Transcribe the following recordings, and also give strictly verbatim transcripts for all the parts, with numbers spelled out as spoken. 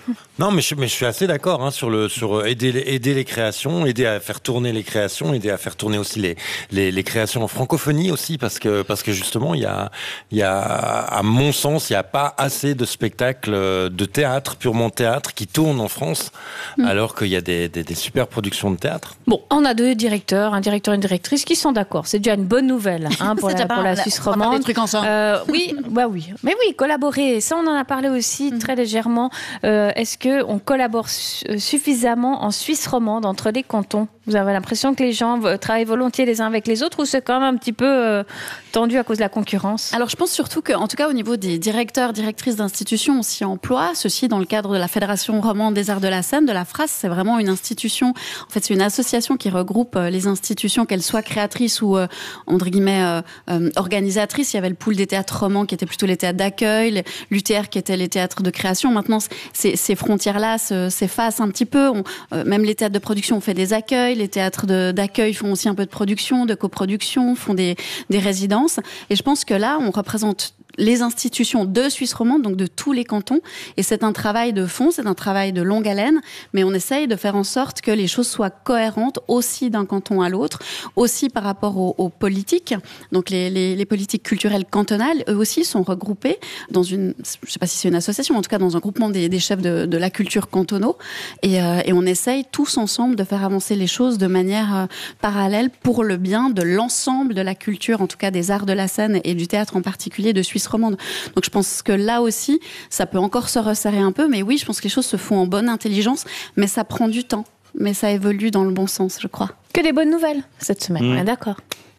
Non, mais je, mais je suis assez d'accord hein, sur le sur aider les, aider les créations, aider à faire tourner les créations, aider à faire tourner aussi les les, les créations en francophonie aussi parce que parce que justement il y a il y a à mon sens il y a pas assez de spectacles de théâtre purement théâtre qui tournent en France mmh. alors qu'il y a des, des des super productions de théâtre. Bon, on a deux directeurs, un directeur et une directrice qui sont d'accord. C'est déjà une bonne nouvelle hein, pour la pour la Suisse romande. Des trucs ensemble. Euh, oui, bah oui, mais oui, collaborer. Ça, on en a parlé aussi mmh. très légèrement. Euh, est-ce que on collabore suffisamment en Suisse romande entre les cantons? Vous avez l'impression que les gens travaillent volontiers les uns avec les autres ou c'est quand même un petit peu euh, tendu à cause de la concurrence? Alors je pense surtout qu'en tout cas au niveau des directeurs, directrices d'institutions, on s'y emploie. Ceci dans le cadre de la Fédération romande des arts de la scène, de la F R A S. C'est vraiment une institution, en fait c'est une association qui regroupe les institutions, qu'elles soient créatrices ou euh, entre guillemets euh, euh, organisatrices. Il y avait le pool des théâtres romans qui était plutôt les théâtres d'accueil, l'U T R qui était les théâtres de création. Maintenant ces, ces frontières-là s'effacent un petit peu. On, euh, même les théâtres de production ont fait des accueils. Les théâtres de, d'accueil font aussi un peu de production, de coproduction, font des, des résidences. Et je pense que là, on représente les institutions de Suisse romande, donc de tous les cantons. Et c'est un travail de fond, c'est un travail de longue haleine, mais on essaye de faire en sorte que les choses soient cohérentes aussi d'un canton à l'autre, aussi par rapport aux, aux politiques. Donc les, les, les politiques culturelles cantonales, eux aussi, sont regroupées dans une, je ne sais pas si c'est une association, en tout cas dans un groupement des, des chefs de, de la culture cantonaux. Et, euh, et on essaye tous ensemble de faire avancer les choses de manière euh, parallèle pour le bien de l'ensemble de la culture, en tout cas des arts de la scène et du théâtre en particulier de Suisse romande. Donc je pense que là aussi, ça peut encore se resserrer un peu, mais oui, je pense que les choses se font en bonne intelligence, mais ça prend du temps. Mais ça évolue dans le bon sens, je crois. Que des bonnes nouvelles cette semaine, mmh. on est d'accord.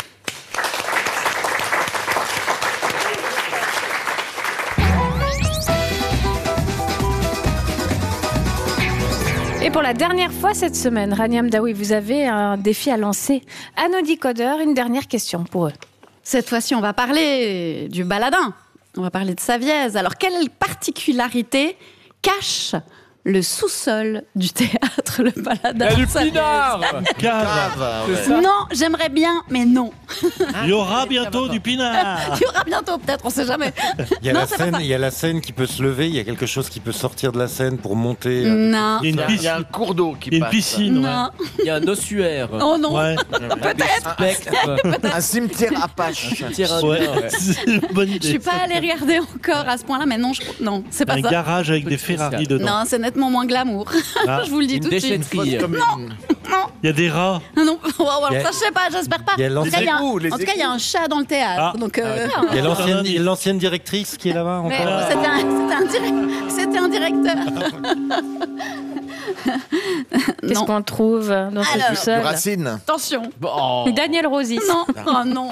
Et pour la dernière fois cette semaine, Rania Mdaoui, vous avez un défi à lancer à nos décodeurs. Une dernière question pour eux. Cette fois-ci, on va parler du baladin. On va parler de Savièse. Alors, quelle particularité cache le sous-sol du théâtre, le baladin? Il y a du pinard. Cave. Ouais. Non, j'aimerais bien, mais non. Il y aura bientôt du pinard. Il y aura bientôt, peut-être, on sait jamais. Il y a non, la scène, il y a la scène qui peut se lever, il y a quelque chose qui peut sortir de la scène pour monter. Non. Il y a, une piscine. Il y a un cours d'eau qui il y a une passe. piscine. Non. Ouais. Il y a un ossuaire. Oh non. Ouais. Peut-être. Un cimetière Apache. Un Ouais. C'est une bonne idée. Je suis pas allée regarder encore à ce point-là, mais non, je... non, c'est pas un ça. garage avec des Ferrari dedans. Non, c'est nettement moins glamour. Ah. Je vous le dis Une tout de suite. déchetterie. Non. Il y a des rats. Non, oh, alors Il y a- ça je sais pas, j'espère pas. il y a En tout cas, il y a un, égouts, les en tout cas, il y a un chat dans le théâtre. Ah. Donc, euh, Il y a l'ancienne, il y a l'ancienne directrice qui est là-bas mais encore. c'était un, c'était un direct- c'était un directeur. Qu'est-ce Non. qu'on trouve dans ce Alors, Du sous-sol? Racine. Attention. Oh. Daniel Rosis. Non, oh non.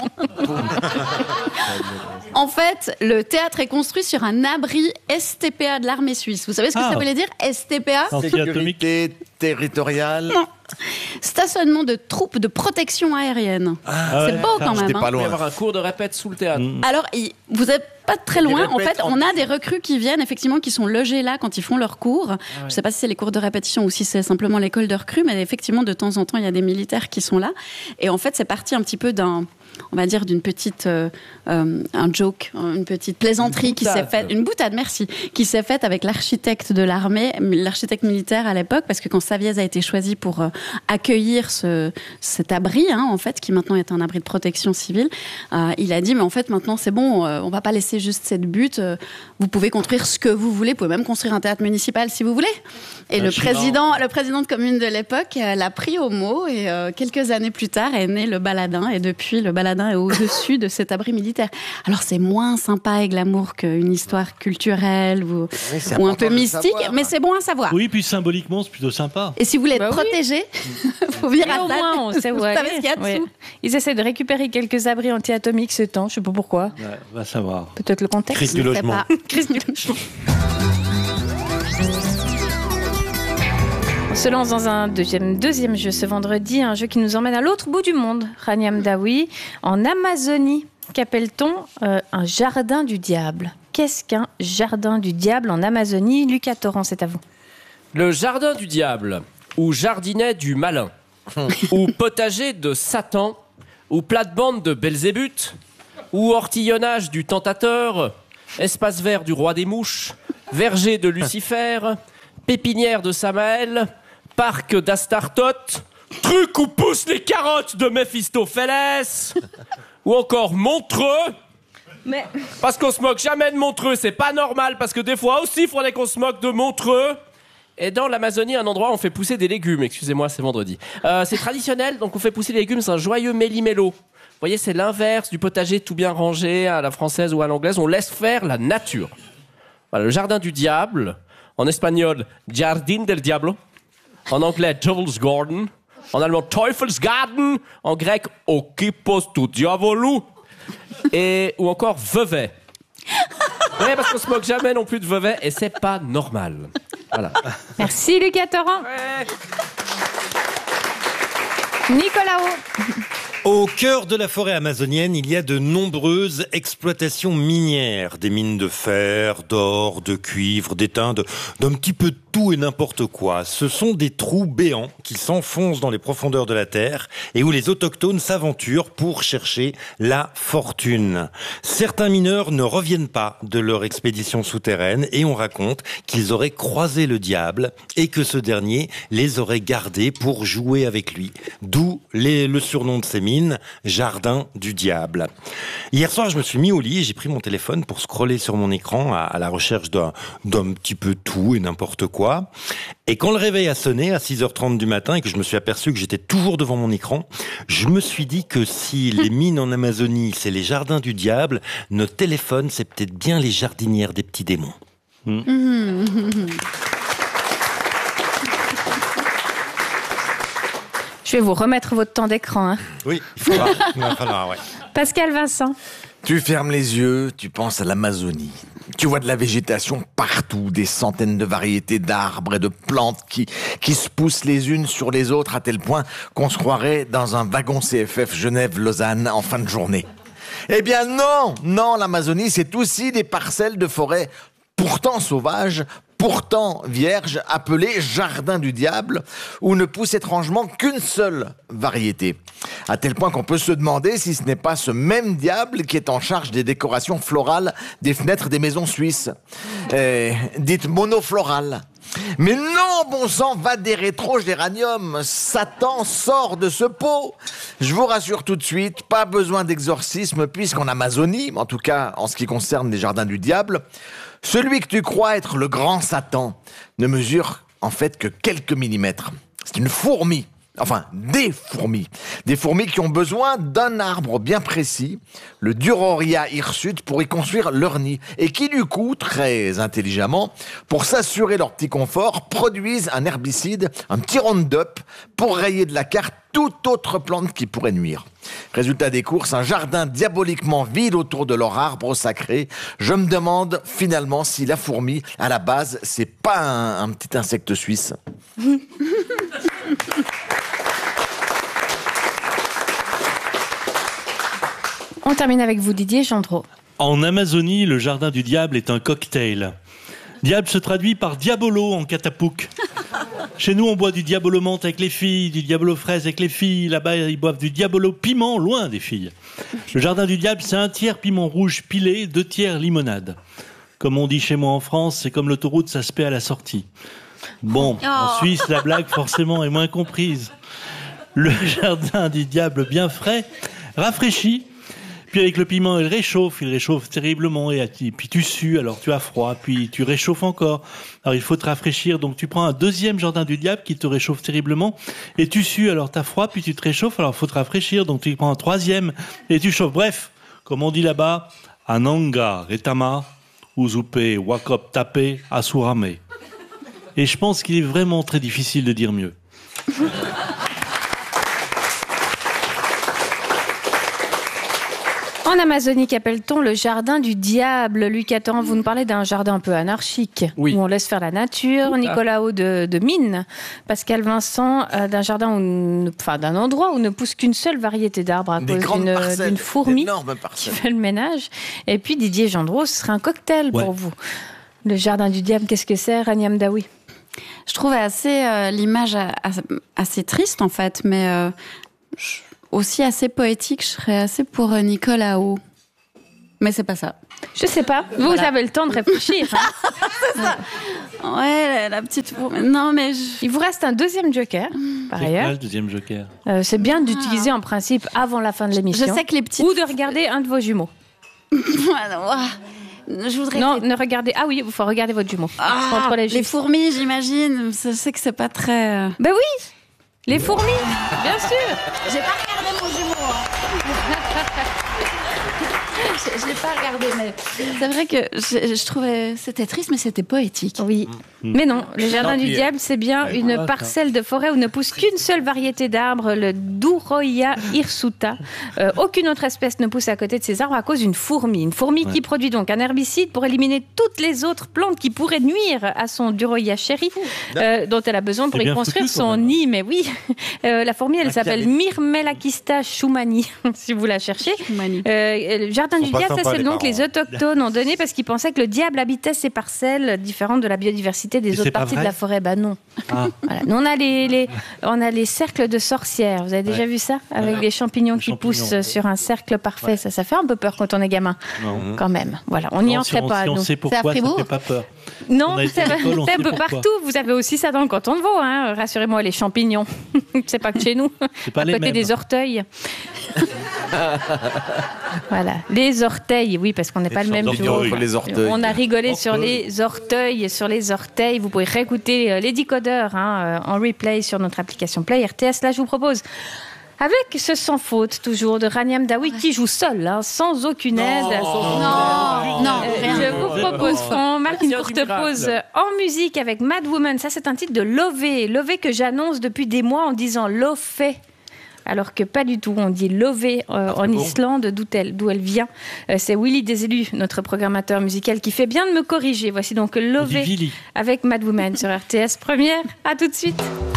En fait, le théâtre est construit sur un abri S T P A de l'armée suisse. Vous savez ce que Ah. ça voulait dire, S T P A? Anti-atomique. Sécurité territoriale. Non. Stationnement de troupes de protection aérienne. Ah C'est ouais. beau quand même. J'étais hein. pas Il va y loin. avoir un cours de répète sous le théâtre. Alors, il- vous n'êtes pas très loin. En répètent fait, on a des recrues qui viennent, effectivement, qui sont logées là quand ils font leurs cours. ouais. Je ne sais pas si c'est les cours de répétition ou si c'est simplement l'école de recrues, mais effectivement, de temps en temps, il y a des militaires qui sont là. Et en fait, c'est parti un petit peu d'un, on va dire, d'une petite, euh, euh, un joke, une petite plaisanterie Une qui s'est boutade. faite, une boutade, merci, qui s'est faite avec l'architecte de l'armée, l'architecte militaire à l'époque, parce que quand Savièse a été choisi pour euh, accueillir ce, cet abri, hein, en fait, qui maintenant est un abri de protection civile, euh, il a dit, mais en fait, maintenant, c'est bon, euh, on va pas laisser juste cette butte, euh, vous pouvez construire ce que vous voulez, vous pouvez même construire un théâtre municipal si vous voulez. Et Ah, le je suis président, le président de commune de l'époque euh, l'a pris au mot, et euh, quelques années plus tard est né le baladin, et depuis, le baladin est au-dessus de cet abri militaire. Alors, c'est moins sympa et glamour qu'une histoire culturelle ou, Oui, c'est ou un important peu de le mystique, savoir. mais c'est bon à savoir. Oui, puis symboliquement, c'est plutôt sympa. Et si vous voulez être Bah oui. protégé, faut venir Et à au table. moins, on sait où Vous savez aller. ce qu'il y a dessous. Ouais. Ils essaient de récupérer quelques abris anti-atomiques ce temps. Je sais pas pourquoi. Ouais, va savoir. Peut-être le contexte. Crise du Je sais logement. pas. Crise du logement. On se lance dans un deuxième, deuxième jeu ce vendredi, un jeu qui nous emmène à l'autre bout du monde, Rania Mdaoui, en Amazonie. Qu'appelle-t-on euh, un jardin du diable? Qu'est-ce qu'un jardin du diable en Amazonie? Lucas Torrent, c'est à vous. Le jardin du diable, ou jardinet du malin, ou potager de Satan, ou plate-bande de Belzébuth, ou ortillonnage du tentateur, espace vert du roi des mouches, verger de Lucifer, pépinière de Samael, parc d'Astartote, truc où poussent les carottes de Méphistophélès, ou encore Montreux. Mais Parce qu'on se moque jamais de Montreux, c'est pas normal, parce que des fois aussi, il faudrait qu'on se moque de Montreux. Et dans l'Amazonie, un endroit où on fait pousser des légumes, excusez-moi, c'est vendredi. Euh, c'est traditionnel, donc on fait pousser des légumes, c'est un joyeux méli-mélo. Vous voyez, c'est l'inverse du potager tout bien rangé à la française ou à l'anglaise, on laisse faire la nature. Voilà, le jardin du diable, en espagnol, Jardín del Diablo, en anglais, Devil's Garden, en allemand, Teufelsgarten, en grec, Oikipos tu diavolou, et, ou encore Vevey. Oui, parce qu'on se moque jamais non plus de Vevey, et c'est pas normal. Voilà. merci Lucas Torrent. Ouais. Nicolas O. Au cœur de la forêt amazonienne, il y a de nombreuses exploitations minières. Des mines de fer, d'or, de cuivre, d'étain, de- d'un petit peu de tout et n'importe quoi. Ce sont des trous béants qui s'enfoncent dans les profondeurs de la terre et où les autochtones s'aventurent pour chercher la fortune. Certains mineurs ne reviennent pas de leur expédition souterraine et on raconte qu'ils auraient croisé le diable et que ce dernier les aurait gardés pour jouer avec lui. D'où les- le surnom de ces mines, Jardin du Diable. Hier soir, je me suis mis au lit et j'ai pris mon téléphone pour scroller sur mon écran à, à la recherche d'un, d'un petit peu tout et n'importe quoi. Et quand le réveil a sonné à six heures trente du matin et que je me suis aperçu que j'étais toujours devant mon écran, je me suis dit que si les mines en Amazonie, c'est les jardins du diable, nos téléphones, c'est peut-être bien les jardinières des petits démons. Je vais vous remettre votre temps d'écran. Hein. Oui, il faudra. Il va falloir, ouais. Pascal Vincent. Tu fermes les yeux, tu penses à l'Amazonie. Tu vois de la végétation partout, des centaines de variétés d'arbres et de plantes qui, qui se poussent les unes sur les autres à tel point qu'on se croirait dans un wagon C F F Genève-Lausanne en fin de journée. Eh bien non, non, l'Amazonie c'est aussi des parcelles de forêt pourtant sauvages, pourtant vierges, appelées jardin du diable, où ne pousse étrangement qu'une seule variété. À tel point qu'on peut se demander si ce n'est pas ce même diable qui est en charge des décorations florales des fenêtres des maisons suisses. Euh, dites monoflorales. Mais non, bon sang, va des rétro-géraniums. Satan sort de ce pot. Je vous rassure tout de suite, pas besoin d'exorcisme, puisqu'en Amazonie, en tout cas en ce qui concerne les jardins du diable, celui que tu crois être le grand Satan ne mesure en fait que quelques millimètres. C'est une fourmi. Enfin, des fourmis. Des fourmis qui ont besoin d'un arbre bien précis, le Duroria hirsute, pour y construire leur nid. Et qui, du coup, très intelligemment, pour s'assurer leur petit confort, produisent un herbicide, un petit Roundup, pour rayer de la carte toute autre plante qui pourrait nuire. Résultat des courses, un jardin diaboliquement vide autour de leur arbre sacré. Je me demande finalement si la fourmi, à la base, c'est pas un, un petit insecte suisse. On termine avec vous, Didier Gendreau. En Amazonie, le jardin du diable est un cocktail. Diable se traduit par diabolo en catapouk. Chez nous, on boit du diabolo menthe avec les filles, du diabolo fraise avec les filles. Là-bas, ils boivent du diabolo piment, loin des filles. Le jardin du diable, c'est un tiers piment rouge pilé, deux tiers limonade. Comme on dit chez moi en France, c'est comme l'autoroute, ça se paie à la sortie. Bon, en Suisse, la blague, forcément, est moins comprise. Le jardin du diable bien frais rafraîchit. Puis avec le piment, il réchauffe, il réchauffe terriblement, et puis tu sues, alors tu as froid, puis tu réchauffes encore. Alors il faut te rafraîchir, donc tu prends un deuxième jardin du diable qui te réchauffe terriblement, et tu sues, alors tu as froid, puis tu te réchauffes, alors il faut te rafraîchir, donc tu prends un troisième, et tu chauffes. Bref, comme on dit là-bas, Ananga, Retama, Uzupe, Wakop, Tape, Asurame. Et je pense qu'il est vraiment très difficile de dire mieux. En Amazonie, qu'appelle-t-on le jardin du diable? Lucas Torrent, vous nous parlez d'un jardin un peu anarchique, Oui. où on laisse faire la nature. Nicolas O de, de mine. Pascal Vincent euh, d'un jardin, où, ne- enfin d'un endroit où ne pousse qu'une seule variété d'arbres à Des cause grandes d'une, parcelles, d'une fourmi d'énormes qui parcelles. fait le ménage. Et puis Didier Gendreau, ce serait un cocktail Ouais. pour vous. Le jardin du diable, qu'est-ce que c'est, Rania Mdaoui? Je trouve assez euh, l'image a- a- assez triste en fait, mais euh, je- aussi assez poétique. Je serais assez pour euh, Nicolas O. Mais c'est pas ça. Je sais pas. Vous, Voilà. vous avez le temps de réfléchir. Hein. Ouais, la, la petite fourmi. Non, mais je... Il vous reste un deuxième joker, par C'est ailleurs. quoi le deuxième joker? Euh, c'est bien d'utiliser en principe avant la fin de l'émission. je sais que les petites. Ou de regarder un de vos jumeaux. Voilà, ouah. Je voudrais. Non, ne regardez. Ah oui, il faut regarder votre jumeau. Ah, Contre les les juifs. fourmis, j'imagine. Je sais que c'est pas très. euh, Ben oui, les fourmis, bien sûr. J'ai pas regardé mon jumeau. hein. je, je l'ai pas regardé, mais c'est vrai que je, je trouvais c'était triste, mais c'était poétique. Oui. Mais non, le jardin Non, du puis, diable, c'est bien ouais, une voilà, parcelle de forêt où ne pousse qu'une seule variété d'arbres, le Duroia hirsuta. Euh, aucune autre espèce ne pousse à côté de ces arbres à cause d'une fourmi. Une fourmi Ouais. qui produit donc un herbicide pour éliminer toutes les autres plantes qui pourraient nuire à son Duroia chéri, euh, dont elle a besoin pour C'est y bien construire foutu, quand son même. nid. Mais oui, euh, la fourmi, elle Ah, s'appelle Pierre. Myrmelakista schumani, si vous la cherchez. Manu. Euh, le jardin Ils du sont pas diable, ça sympas, c'est le les nom que les parents. autochtones ont donné parce qu'ils pensaient que le diable habitait ces parcelles différentes de la biodiversité des Et autres c'est pas parties de vrai la forêt. Bah non. Ah. Voilà. Nous, on a les, les- on a les cercles de sorcières. Vous avez déjà Ouais. vu ça avec Ouais. les champignons Les qui champignons, poussent ouais. sur un cercle parfait. Ça, ça fait un peu peur quand on est gamin, Non. quand même. Voilà, on n'y Non, entrait si on, pas. si on nous. sait pourquoi, ça Fribourg fait pas peur. Non, on a été c'est à l'école, on c'est un sait peu pourquoi. partout. Vous avez aussi ça dans le canton de Vaud. Hein. Rassurez-moi, les champignons. C'est pas que chez nous. C'est pas À les côté mêmes. des orteils. Voilà, les orteils, oui, parce qu'on n'est pas le même champignons, jour. oui. Entre les orteils. On a rigolé sur Orteils. les orteils, sur les orteils. Vous pouvez réécouter euh, les décodeurs hein, euh, en replay sur notre application Play R T S. Là, je vous propose, avec ce sans faute toujours de Raniam Daoui qui joue seul, hein, sans aucune aide. Non, non, Euh, rien. je vous propose qu'on marque une Tiens, du courte miracle. pause en musique avec Mad Woman. Ça, c'est un titre de Lové. Lové que j'annonce depuis des mois en disant Lofé. Alors que pas du tout, on dit Lové euh, en Islande, d'où elle, d'où elle vient. Euh, c'est Willy Desélus, notre programmateur musical, qui fait bien de me corriger. Voici donc On dit Lové Vili. avec Mad Woman sur R T S Première. À tout de suite.